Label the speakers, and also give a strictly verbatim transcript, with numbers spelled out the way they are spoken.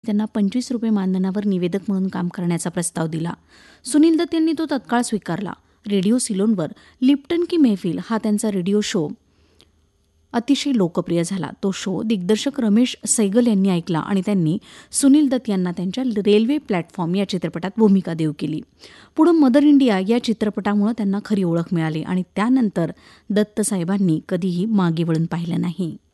Speaker 1: त्यांना पंचवीस रुपये मानधनावर निवेदक म्हणून काम करण्याचा प्रस्ताव दिला. सुनील दत्त यांनी तो तत्काळ स्वीकारला. रेडिओ सिलोनवर लिप्टन की मेहफिल हा त्यांचा रेडिओ शो अतिशय लोकप्रिय झाला. तो शो दिग्दर्शक रमेश सैगल यांनी ऐकला आणि त्यांनी सुनील दत्त यांना त्यांच्या रेल्वे प्लॅटफॉर्म या चित्रपटात भूमिका देऊ केली. पुढं मदर इंडिया या चित्रपटामुळे त्यांना खरी ओळख मिळाली आणि त्यानंतर दत्त साहेबांनी कधीही मागे वळून पाहिलं नाही.